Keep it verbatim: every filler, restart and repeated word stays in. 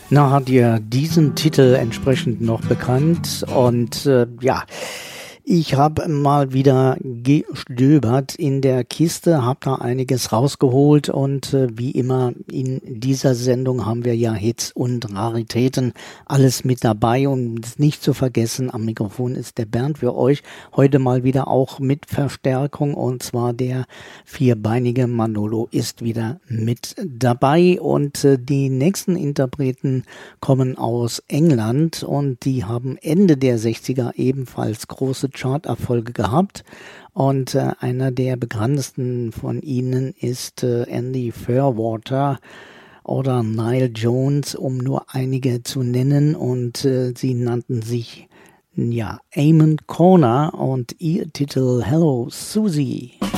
Na, hat ihr diesen Titel entsprechend noch bekannt und äh, ja, ich habe mal wieder gestöbert in der Kiste, habe da einiges rausgeholt und äh, wie immer in dieser Sendung haben wir ja Hits und Raritäten, alles mit dabei und nicht zu vergessen, am Mikrofon ist der Bernd für euch, heute mal wieder auch mit Verstärkung und zwar der vierbeinige Manolo ist wieder mit dabei und äh, die nächsten Interpreten kommen aus England und die haben Ende der sechziger ebenfalls große Charterfolge gehabt und äh, einer der bekanntesten von ihnen ist äh, Andy Fairwater oder Nile Jones, um nur einige zu nennen und äh, sie nannten sich ja Amon Corner und ihr Titel Hello Susie.